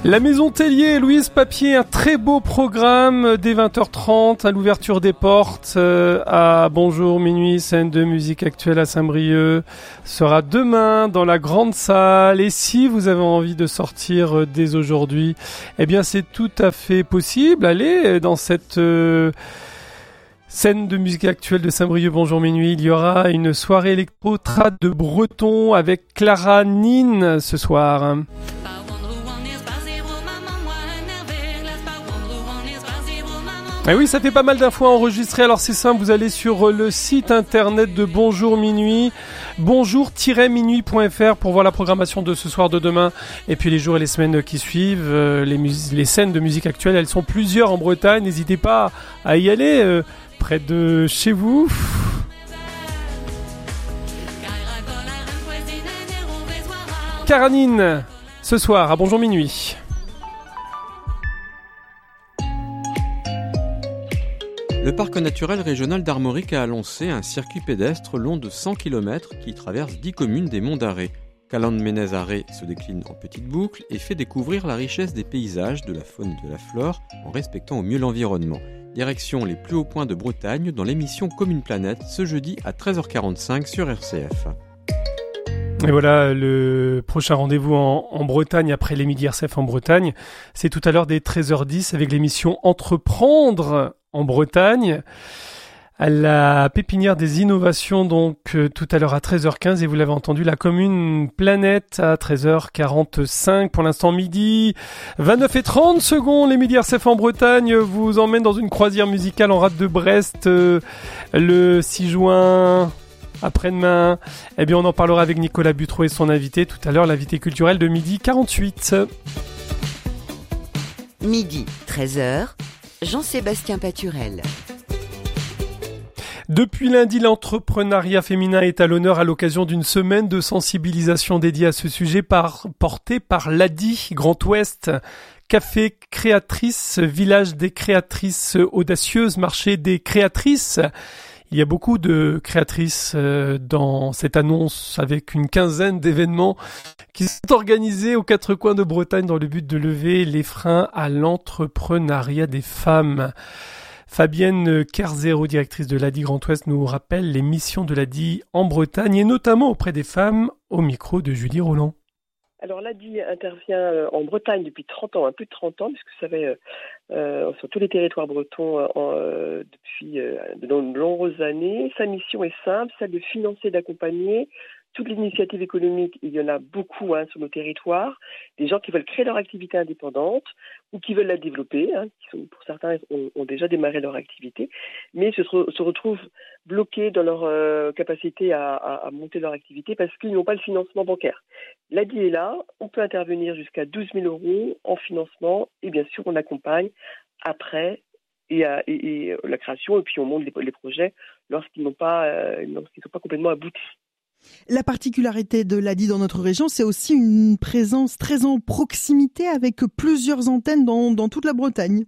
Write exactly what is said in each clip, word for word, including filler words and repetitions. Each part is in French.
La Maison Tellier, Louise Papier, un très beau programme dès vingt heures trente à l'ouverture des portes euh, à Bonjour Minuit, scène de musique actuelle à Saint-Brieuc, sera demain dans la grande salle. Et si vous avez envie de sortir euh, dès aujourd'hui, eh bien c'est tout à fait possible. Allez dans cette euh, scène de musique actuelle de Saint-Brieuc, Bonjour Minuit. Il y aura une soirée électro-trad de breton avec Clara Nin ce soir. Et oui, ça fait pas mal d'infos à enregistrer, alors c'est simple, vous allez sur le site internet de Bonjour Minuit, bonjour tiret minuit point f r pour voir la programmation de ce soir, de demain, et puis les jours et les semaines qui suivent. Euh, les, mus- les scènes de musique actuelle, elles sont plusieurs en Bretagne, n'hésitez pas à y aller, euh, près de chez vous. Karanine, ce soir à Bonjour Minuit. Le parc naturel régional d'Armorique a lancé un circuit pédestre long de cent kilomètres qui traverse dix communes des Monts d'Arrée. Calandes-Ménez-Arrée se décline en petites boucles et fait découvrir la richesse des paysages, de la faune et de la flore en respectant au mieux l'environnement. Direction les plus hauts points de Bretagne dans l'émission Commune Planète ce jeudi à treize heures quarante-cinq sur R C F. Et voilà, le prochain rendez-vous en, en Bretagne, après les Midi R C F en Bretagne, c'est tout à l'heure dès treize heures dix avec l'émission Entreprendre en Bretagne, à la pépinière des innovations, donc euh, tout à l'heure à treize heures quinze, et vous l'avez entendu, la commune Planète à treize heures quarante-cinq. Pour l'instant, midi vingt-neuf et trente secondes, les Midi R C F en Bretagne vous emmènent dans une croisière musicale en rade de Brest euh, le six juin. Après-demain, eh bien on en parlera avec Nicolas Butreau et son invité tout à l'heure, l'invité culturel de midi quarante-huit. Midi, treize heures, Jean-Sébastien Paturel. Depuis lundi, l'entrepreneuriat féminin est à l'honneur à l'occasion d'une semaine de sensibilisation dédiée à ce sujet par, portée par l'A D I Grand Ouest. Café créatrice, village des créatrices audacieuses, marché des créatrices. Il y a beaucoup de créatrices euh, dans cette annonce avec une quinzaine d'événements qui sont organisés aux quatre coins de Bretagne dans le but de lever les freins à l'entrepreneuriat des femmes. Fabienne Kerzero, directrice de l'A D I Grand Ouest, nous rappelle les missions de l'A D I en Bretagne et notamment auprès des femmes, au micro de Julie Roland. Alors l'A D I intervient en Bretagne depuis trente ans, hein, plus de trente ans, puisque ça fait euh, sur tous les territoires bretons euh, depuis euh, de nombreuses années. Sa mission est simple, celle de financer, d'accompagner toutes les initiatives économiques. Il y en a beaucoup hein, sur nos territoires, des gens qui veulent créer leur activité indépendante ou qui veulent la développer, hein, qui sont, pour certains ont, ont déjà démarré leur activité, mais se, se retrouvent bloqués dans leur euh, capacité à, à, à monter leur activité parce qu'ils n'ont pas le financement bancaire. L'A D I est là, on peut intervenir jusqu'à douze mille euros en financement et bien sûr on accompagne après et, à, et, et la création et puis on monte les, les projets lorsqu'ils n'ont pas, euh, lorsqu'ils ne sont pas complètement aboutis. La particularité de l'A D I dans notre région, c'est aussi une présence très en proximité avec plusieurs antennes dans, dans toute la Bretagne.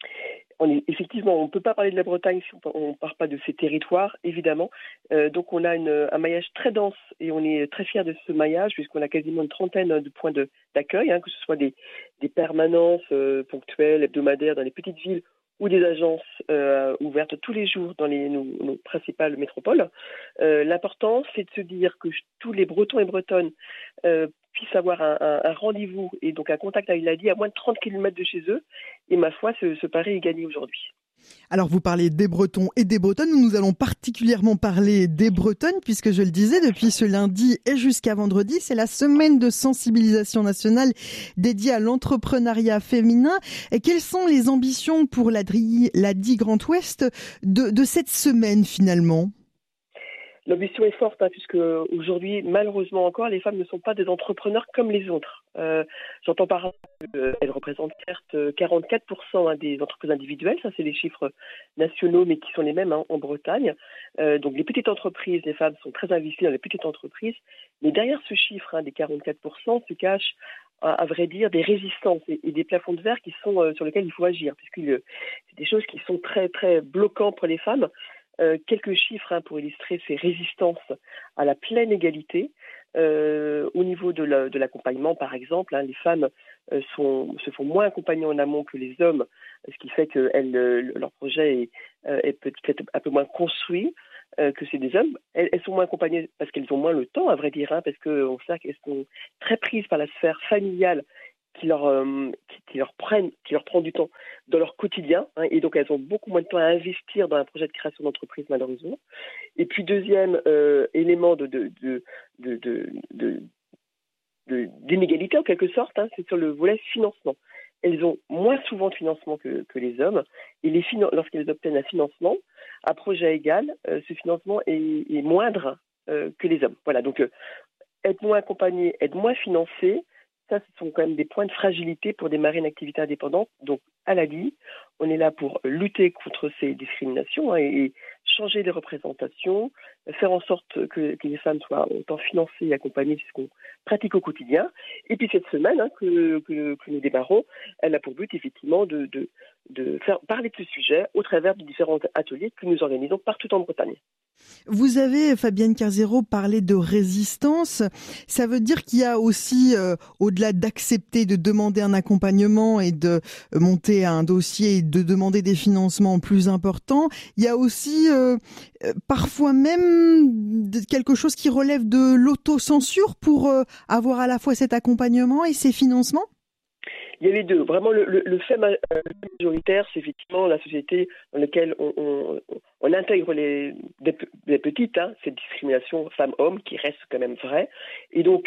On est, effectivement, on ne peut pas parler de la Bretagne si on ne part pas de ces territoires, évidemment. Euh, donc on a une, un maillage très dense et on est très fiers de ce maillage puisqu'on a quasiment une trentaine de points de, d'accueil, hein, que ce soit des, des permanences euh, ponctuelles, hebdomadaires dans les petites villes ou des agences euh, ouvertes tous les jours dans les, nos, nos principales métropoles. Euh, l'important, c'est de se dire que tous les Bretons et Bretonnes euh, puissent avoir un, un, un rendez-vous et donc un contact avec l'A D I à moins de trente kilomètres de chez eux. Et ma foi, ce, ce pari est gagné aujourd'hui. Alors vous parlez des Bretons et des Bretonnes, nous allons particulièrement parler des Bretonnes puisque je le disais, depuis ce lundi et jusqu'à vendredi, c'est la semaine de sensibilisation nationale dédiée à l'entrepreneuriat féminin. Et quelles sont les ambitions pour l'A D I, l'A D I Grand Ouest de, de cette semaine finalement ? L'ambition est forte, hein, puisque aujourd'hui, malheureusement encore, les femmes ne sont pas des entrepreneurs comme les autres. Euh, j'entends par là qu'elles représentent certes quarante-quatre pour cent hein, des entreprises individuelles, ça c'est les chiffres nationaux, mais qui sont les mêmes hein, en Bretagne. Euh, donc les petites entreprises, les femmes sont très investies dans les petites entreprises, mais derrière ce chiffre hein, des quarante-quatre pour cent se cachent à, à vrai dire des résistances et, et des plafonds de verre qui sont euh, sur lesquels il faut agir, puisque euh, c'est des choses qui sont très très bloquantes pour les femmes. Euh, quelques chiffres hein, pour illustrer ces résistances à la pleine égalité. Euh, au niveau de, la, de l'accompagnement, par exemple, hein, les femmes euh, sont, se font moins accompagner en amont que les hommes, ce qui fait que elles, euh, leur projet est, euh, est peut-être un peu moins construit euh, que c'est des hommes. Elles, elles sont moins accompagnées parce qu'elles ont moins le temps, à vrai dire, hein, parce qu'on sait qu'elles sont très prises par la sphère familiale qui leur, euh, qui, qui leur prennent, qui leur prend du temps dans leur quotidien, hein, et donc elles ont beaucoup moins de temps à investir dans un projet de création d'entreprise, malheureusement. Et puis deuxième euh, élément de, de, de, de, de, de, de d'inégalité en quelque sorte, hein, c'est sur le volet financement. Elles ont moins souvent de financement que, que les hommes, et les finan- lorsqu'elles obtiennent un financement, à projet égal, euh, ce financement est, est moindre euh, que les hommes. Voilà, donc euh, être moins accompagné, être moins financé, ça, ce sont quand même des points de fragilité pour démarrer une activité indépendante. Donc, à l'A D I, on est là pour lutter contre ces discriminations, hein, et changer les représentations, faire en sorte que, que les femmes soient autant financées et accompagnées de ce qu'on pratique au quotidien. Et puis cette semaine, hein, que, que, que nous démarrons, elle a pour but effectivement de, de, de faire parler de ce sujet au travers de différents ateliers que nous organisons partout en Bretagne. Vous avez, Fabienne Carzero, parlé de résistance. Ça veut dire qu'il y a aussi, euh, au-delà d'accepter de demander un accompagnement et de monter un dossier et de demander des financements plus importants, il y a aussi euh, parfois même quelque chose qui relève de l'autocensure pour euh, avoir à la fois cet accompagnement et ces financements? Il y a les deux. Vraiment, le, le, le fait majoritaire, c'est effectivement la société dans laquelle on, on, on intègre les, des, des petites, hein, cette discrimination femmes-hommes qui reste quand même vraie. Et donc,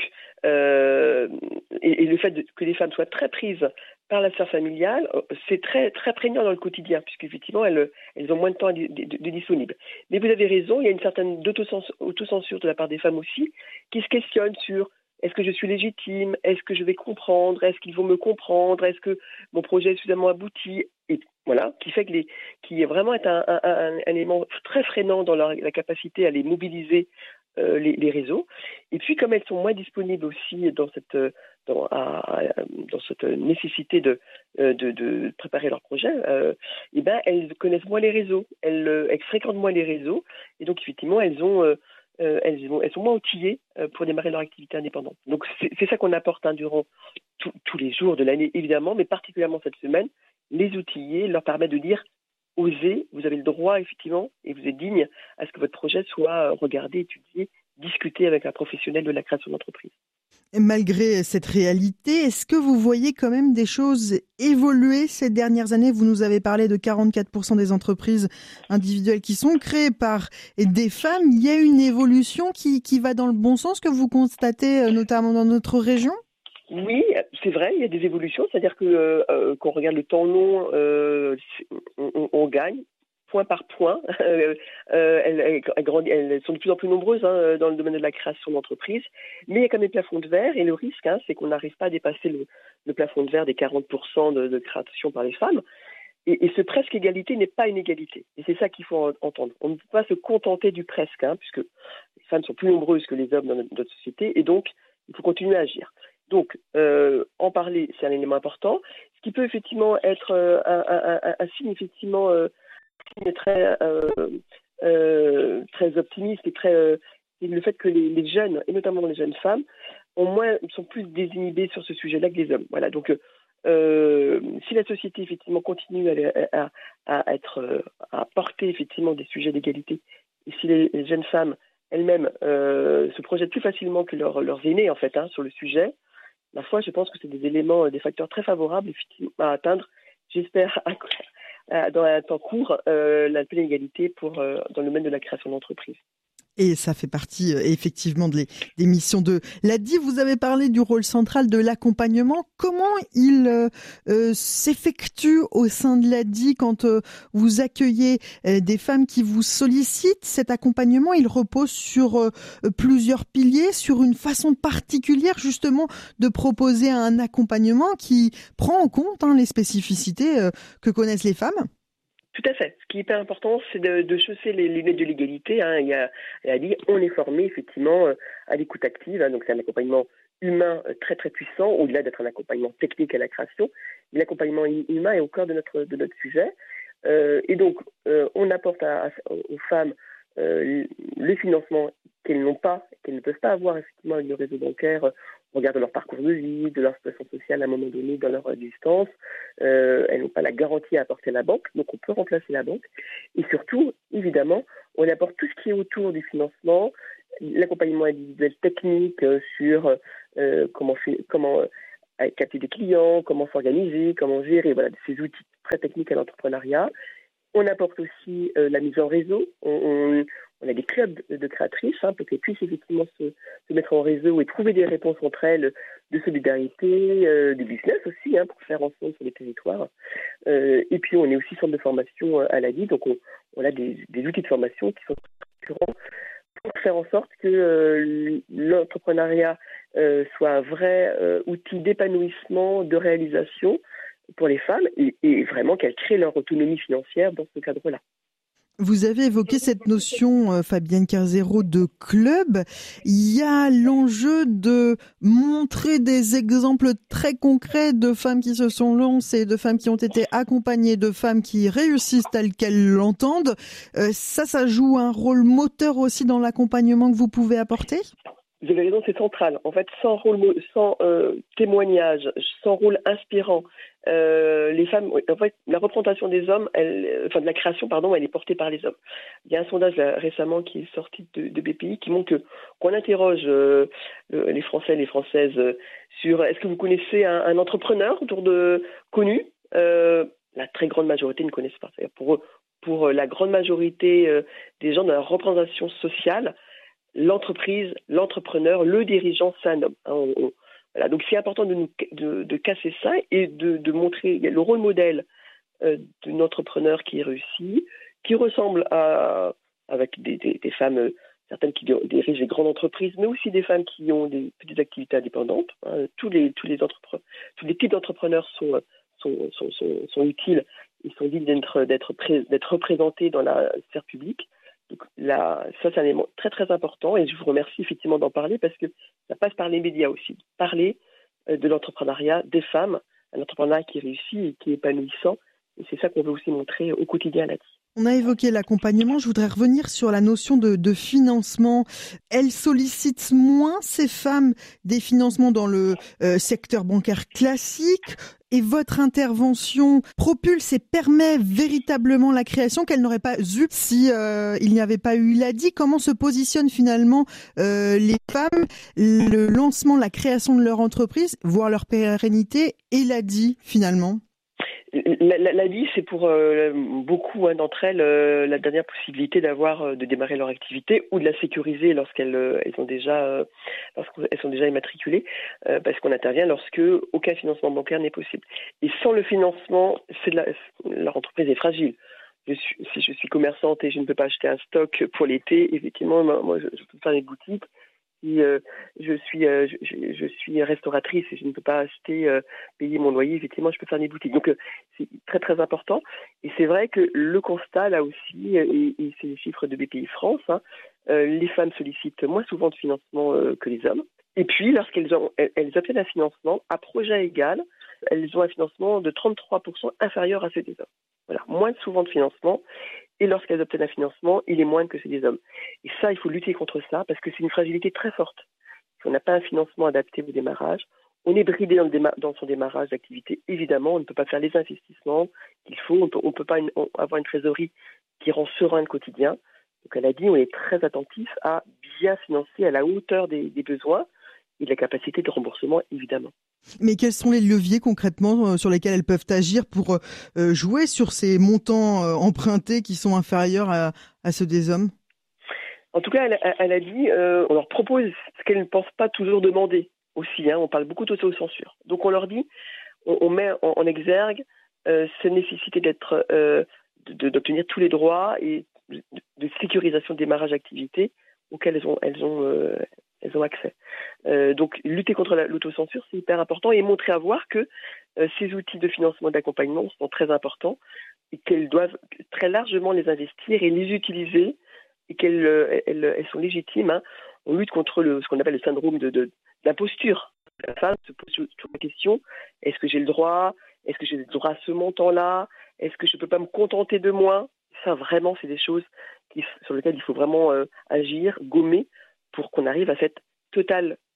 euh, et, et le fait de, que les femmes soient très prises par la sphère familiale, c'est très, très prégnant dans le quotidien, puisqu'effectivement, elles, elles ont moins de temps de, de, de disponible. Mais vous avez raison, il y a une certaine autocensure de la part des femmes aussi, qui se questionnent sur: est-ce que je suis légitime? Est-ce que je vais comprendre? Est-ce qu'ils vont me comprendre? Est-ce que mon projet est suffisamment abouti? Et voilà, qui fait que les, qui vraiment est un, un, un, un élément très freinant dans leur, la capacité à les mobiliser, euh, les, les réseaux. Et puis, comme elles sont moins disponibles aussi dans cette, dans, à, dans cette nécessité de, de, de préparer leur projet, euh, et ben, elles connaissent moins les réseaux, elles, elles fréquentent moins les réseaux, et donc effectivement, elles ont euh, Euh, elles, vont, elles sont moins outillées euh, pour démarrer leur activité indépendante. Donc c'est, c'est ça qu'on apporte, hein, durant tout, tous les jours de l'année, évidemment, mais particulièrement cette semaine, les outiller, leur permettre de dire: osez, vous avez le droit, effectivement, et vous êtes digne à ce que votre projet soit regardé, étudié, discuté avec un professionnel de la création d'entreprise. Et malgré cette réalité, est-ce que vous voyez quand même des choses évoluer ces dernières années? Vous nous avez parlé de quarante-quatre pour cent des entreprises individuelles qui sont créées par des femmes. Il y a une évolution qui, qui va dans le bon sens que vous constatez notamment dans notre région? Oui, c'est vrai, il y a des évolutions. C'est-à-dire que euh, quand on regarde le temps long, euh, on, on, on gagne. Point par point. Euh, euh, elles, elles, elles, elles sont de plus en plus nombreuses, hein, dans le domaine de la création d'entreprise, mais il y a quand même des plafonds de verre, et le risque, hein, c'est qu'on n'arrive pas à dépasser le, le plafond de verre des quarante pour cent de, de création par les femmes, et, et ce presque égalité n'est pas une égalité, et c'est ça qu'il faut entendre. On ne peut pas se contenter du presque, hein, puisque les femmes sont plus nombreuses que les hommes dans notre, notre société, et donc il faut continuer à agir. Donc, euh, en parler, c'est un élément important, ce qui peut effectivement être euh, un, un, un, un signe effectivement euh, très euh, euh, très optimiste, et très euh, et le fait que les, les jeunes, et notamment les jeunes femmes, ont moins, sont plus désinhibées sur ce sujet-là que les hommes. Voilà. Donc, euh, si la société effectivement continue à, à, à être, à porter effectivement des sujets d'égalité, et si les, les jeunes femmes elles-mêmes euh, se projettent plus facilement que leurs, leurs aînés, en fait, hein, sur le sujet, ma foi, je pense que c'est des éléments, des facteurs très favorables effectivement à atteindre, j'espère, à, dans un temps court, euh, la pleine égalité pour, euh, dans le domaine de la création d'entreprise. Et ça fait partie, euh, effectivement, de les, des missions de l'A D I. Vous avez parlé du rôle central de l'accompagnement. Comment il euh, euh, s'effectue au sein de l'A D I quand euh, vous accueillez euh, des femmes qui vous sollicitent? Cet accompagnement, il repose sur euh, plusieurs piliers, sur une façon particulière, justement, de proposer un accompagnement qui prend en compte, hein, les spécificités euh, que connaissent les femmes. Tout à fait. Ce qui est hyper important, c'est de, de chausser les lunettes de l'égalité. Hein. Il y a, il y a dit, on est formé effectivement à l'écoute active. Hein. Donc c'est un accompagnement humain très très puissant, au-delà d'être un accompagnement technique à la création. Mais l'accompagnement humain est au cœur de notre de notre sujet. Euh, et donc euh, on apporte à, à, aux femmes euh, le financement qu'elles n'ont pas, qu'elles ne peuvent pas avoir effectivement avec le réseau bancaire. au regard de leur parcours de vie, de leur situation sociale à un moment donné dans leur existence. Euh, elles n'ont pas la garantie à apporter la banque, donc on peut remplacer la banque. Et surtout, évidemment, on apporte tout ce qui est autour du financement, l'accompagnement individuel technique euh, sur euh, comment, comment euh, capter des clients, comment s'organiser, comment gérer, voilà, ces outils très techniques à l'entrepreneuriat. On apporte aussi euh, la mise en réseau. On, on, on a des clubs de, de créatrices hein, pour qu'elles puissent effectivement se, se mettre en réseau et trouver des réponses entre elles de solidarité, euh, de business aussi, hein, pour faire ensemble sur les territoires. Euh, et puis on est aussi centre de formation à l'A D I, donc on, on a des, des outils de formation qui sont structurants pour faire en sorte que euh, l'entrepreneuriat euh, soit un vrai euh, outil d'épanouissement, de réalisation pour les femmes et, et vraiment qu'elles créent leur autonomie financière dans ce cadre-là. Vous avez évoqué cette notion, euh, Fabienne Carzero, de club. Il y a l'enjeu de montrer des exemples très concrets de femmes qui se sont lancées, de femmes qui ont été accompagnées, de femmes qui réussissent telles qu'elles l'entendent. Euh, ça, ça joue un rôle moteur aussi dans l'accompagnement que vous pouvez apporter ? Vous avez raison, c'est central. En fait, sans rôle, sans euh, témoignage, sans rôle inspirant, euh, les femmes, en fait, la représentation des hommes, elle, enfin de la création, pardon, elle est portée par les hommes. Il y a un sondage là, récemment qui est sorti de, de B P I qui montre que qu'on interroge euh, les Français, les Françaises euh, sur est-ce que vous connaissez un, un entrepreneur autour de connu. Euh, la très grande majorité ne connaissent pas. C'est-à-dire pour pour la grande majorité euh, des gens de la représentation sociale, l'entreprise, l'entrepreneur, le dirigeant, c'est un homme. Hein, on, on, voilà. Donc c'est important de, nous, de, de casser ça et de, de montrer le rôle modèle euh, d'un entrepreneur qui réussit, qui ressemble à, avec des, des, des femmes, euh, certaines qui dirigent des grandes entreprises, mais aussi des femmes qui ont des petites activités indépendantes. Hein. Tous les tous les entrepreneurs, tous les types d'entrepreneurs sont sont, sont, sont, sont utiles, ils sont dignes d'être d'être pré, d'être représentés dans la sphère publique. Donc là, ça, c'est un élément très, très important et je vous remercie effectivement d'en parler parce que ça passe par les médias aussi. Parler de l'entrepreneuriat des femmes, un entrepreneuriat qui réussit et qui est épanouissant. Et c'est ça qu'on veut aussi montrer au quotidien à l'A D I. On a évoqué l'accompagnement. Je voudrais revenir sur la notion de, de financement. Elle sollicite moins, ces femmes, des financements dans le euh, secteur bancaire classique. Et votre intervention propulse et permet véritablement la création qu'elle n'aurait pas eue si euh, il n'y avait pas eu l'A D I. Comment se positionnent finalement euh, les femmes, le lancement, la création de leur entreprise, voire leur pérennité et l'A D I finalement? L'A D I, c'est pour euh, beaucoup hein, d'entre elles euh, la dernière possibilité d'avoir euh, de démarrer leur activité ou de la sécuriser lorsqu'elles euh, elles ont déjà euh, lorsqu'elles sont déjà immatriculées, euh, parce qu'on intervient lorsque aucun financement bancaire n'est possible. Et sans le financement, c'est de la, leur entreprise est fragile. Je suis, si je suis commerçante et je ne peux pas acheter un stock pour l'été, effectivement, moi, je, je peux faire des boutiques. Si euh, je suis euh, je, je suis restauratrice et je ne peux pas acheter euh, payer mon loyer, effectivement je peux faire des boutiques. Donc euh, c'est très très important et c'est vrai que le constat là aussi et, et c'est les chiffres de B P I France, hein, euh, les femmes sollicitent moins souvent de financement euh, que les hommes. Et puis lorsqu'elles ont elles, elles obtiennent un financement à projet égal, elles ont un financement de trente-trois pour cent inférieur à celui des hommes. Voilà, moins souvent de financement. Et lorsqu'elles obtiennent un financement, il est moindre que ceux des hommes. Et ça, il faut lutter contre ça parce que c'est une fragilité très forte. Si on n'a pas un financement adapté au démarrage, on est bridé dans, le déma- dans son démarrage d'activité. Évidemment, on ne peut pas faire les investissements qu'il faut. On peut, ne peut pas une, on, avoir une trésorerie qui rend serein le quotidien. Donc, elle a dit, on est très attentif à bien financer à la hauteur des, des besoins et de la capacité de remboursement, évidemment. Mais quels sont les leviers concrètement euh, sur lesquels elles peuvent agir pour euh, jouer sur ces montants euh, empruntés qui sont inférieurs à, à ceux des hommes? En tout cas, elle, elle a dit, euh, on leur propose ce qu'elles ne pensent pas toujours demander aussi. Hein, on parle beaucoup d'autocensure. Donc on leur dit, on, on met en, en exergue euh, cette nécessité d'être, euh, de, d'obtenir tous les droits et de, de sécurisation de démarrage d'activité auxquels elles ont, elles ont, euh, elles ont accès. Euh, donc lutter contre la, l'autocensure, c'est hyper important et montrer à voir que euh, ces outils de financement et d'accompagnement sont très importants et qu'elles doivent très largement les investir et les utiliser et qu'elles euh, elles, elles sont légitimes. Hein. On lutte contre le, ce qu'on appelle le syndrome de, de, d'imposture. La femme se pose toujours la question, est-ce que j'ai le droit? Est-ce que j'ai le droit à ce montant-là? Est-ce que je ne peux pas me contenter de moins? Ça, vraiment, c'est des choses qui, sur lesquelles il faut vraiment euh, agir, gommer, pour qu'on arrive à cette totale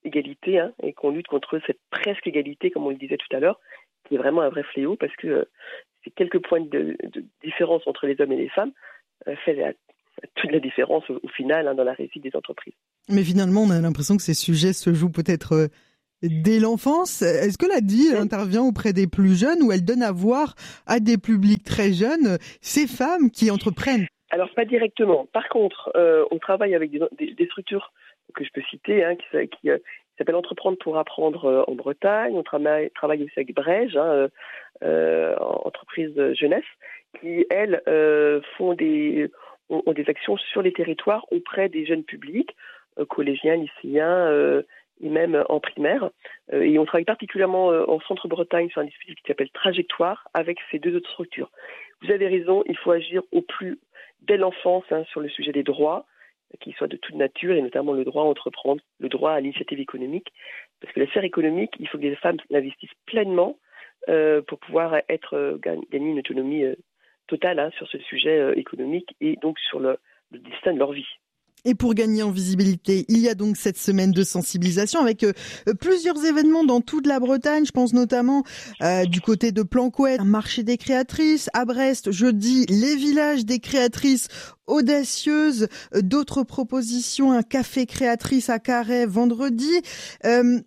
égalité hein, et qu'on lutte contre cette presque égalité, comme on le disait tout à l'heure, qui est vraiment un vrai fléau parce que euh, ces quelques points de, de différence entre les hommes et les femmes euh, fait la, toute la différence au, au final hein, dans la réussite des entreprises. Mais finalement, on a l'impression que ces sujets se jouent peut-être euh, dès l'enfance. Est-ce que l'A D I intervient auprès des plus jeunes ou elle donne à voir à des publics très jeunes ces femmes qui entreprennent ? Alors, pas directement. Par contre, euh, on travaille avec des, des, des structures que je peux citer, hein, qui, qui euh, s'appellent Entreprendre pour apprendre euh, en Bretagne. On travaille, travaille aussi avec Brège, hein, euh, entreprise jeunesse, qui, elles, euh, font des, ont, ont des actions sur les territoires auprès des jeunes publics, euh, collégiens, lycéens, euh, et même en primaire. Euh, et on travaille particulièrement euh, en Centre-Bretagne sur un dispositif qui s'appelle Trajectoire avec ces deux autres structures. Vous avez raison, il faut agir au plus dès l'enfance hein, sur le sujet des droits, qu'ils soient de toute nature, et notamment le droit à entreprendre, le droit à l'initiative économique. Parce que la sphère économique, il faut que les femmes l'investissent pleinement euh, pour pouvoir être euh, gagner une autonomie euh, totale hein, sur ce sujet euh, économique et donc sur le, le destin de leur vie. Et pour gagner en visibilité, il y a donc cette semaine de sensibilisation avec euh, plusieurs événements dans toute la Bretagne. Je pense notamment euh, du côté de Plancoët, un marché des créatrices. À Brest, jeudi, les villages des créatrices audacieuses. Euh, d'autres propositions, un café créatrice à Carhaix vendredi. Euh,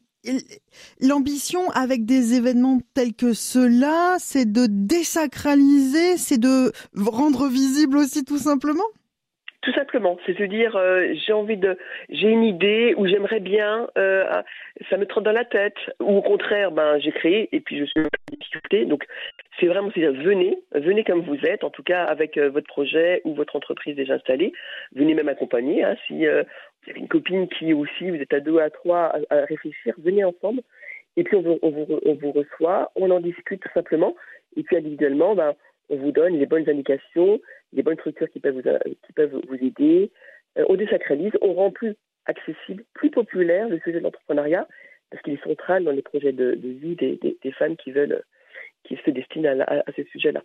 L'ambition avec des événements tels que ceux-là, c'est de désacraliser, c'est de rendre visible aussi tout simplement ? Tout simplement, c'est se dire euh, j'ai envie de, j'ai une idée ou j'aimerais bien, euh, ça me trotte dans la tête, ou au contraire, ben j'ai créé et puis je suis en difficulté. Donc c'est vraiment, c'est dire venez, venez comme vous êtes, en tout cas avec euh, votre projet ou votre entreprise déjà installée. Venez même accompagner. Hein, si euh, vous avez une copine qui aussi, vous êtes à deux, à trois, à, à réfléchir, venez ensemble. Et puis on vous, on vous, on vous reçoit, on en discute tout simplement. Et puis individuellement, ben on vous donne les bonnes indications, les bonnes structures qui peuvent vous, qui peuvent vous aider. Euh, on désacralise, on rend plus accessible, plus populaire le sujet de l'entrepreneuriat, parce qu'il est central dans les projets de, de vie des, des, des femmes qui veulent, qui se destinent à, à, à ces sujets-là.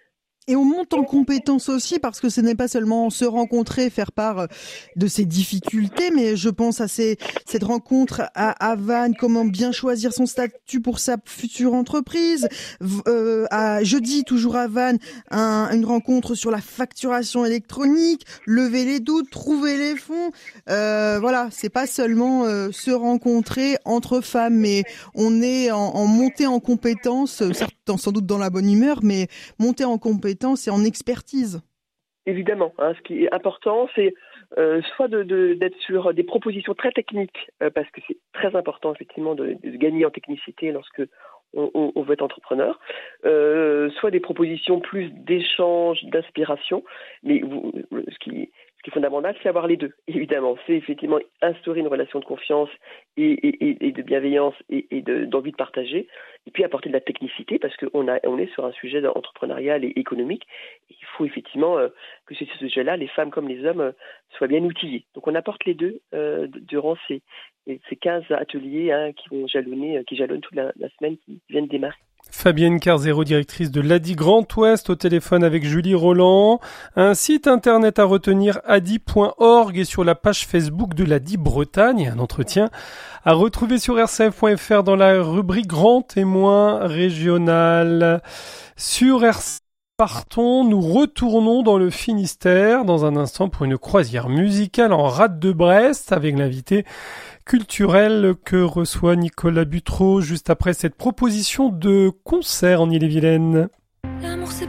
Et on monte en compétences aussi parce que ce n'est pas seulement se rencontrer, faire part de ses difficultés, mais je pense à ces, cette rencontre à, à Vannes, comment bien choisir son statut pour sa future entreprise. Euh, à jeudi, toujours à Vannes, un, une rencontre sur la facturation électronique, lever les doutes, trouver les fonds. Euh, voilà, c'est pas seulement euh, se rencontrer entre femmes, mais on est en, en montée en compétences, certes, sans doute dans la bonne humeur, mais montée en compétences et en expertise. Évidemment, hein, ce qui est important, c'est euh, soit de, de, d'être sur des propositions très techniques, euh, parce que c'est très important effectivement de, de gagner en technicité lorsque on, on, on veut être entrepreneur, euh, soit des propositions plus d'échange, d'inspiration, mais vous, ce qui Ce qui est fondamental, c'est avoir les deux, évidemment. C'est effectivement instaurer une relation de confiance et, et, et de bienveillance et, et de, d'envie de partager, et puis apporter de la technicité, parce qu'on a, on est sur un sujet entrepreneurial et économique. Et il faut effectivement euh, que ces sujets-là, les femmes comme les hommes, euh, soient bien outillés. Donc on apporte les deux euh, durant ces, ces quinze ateliers hein, qui vont jalonner, qui jalonnent toute la, la semaine qui vient de démarrer. Fabienne Carzero, directrice de l'A D I Grand Ouest, au téléphone avec Julie Roland. Un site internet à retenir, a d i point org, et sur la page Facebook de l'A D I Bretagne. Un entretien à retrouver sur r c f point f r dans la rubrique Grand Témoin Régional. Sur R C F, partons, nous retournons dans le Finistère dans un instant pour une croisière musicale en rade de Brest avec l'invité culturel que reçoit Nicolas Butreau juste après cette proposition de concert en Ille-et-Vilaine.